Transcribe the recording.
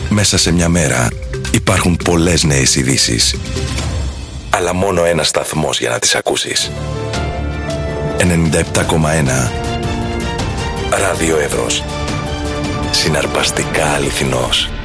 Μέσα σε μια μέρα υπάρχουν πολλές νέες ειδήσεις, αλλά μόνο ένας σταθμός για να τις ακούσεις. 97,1 Ράδιο Εύρος. Συναρπαστικά αληθινός.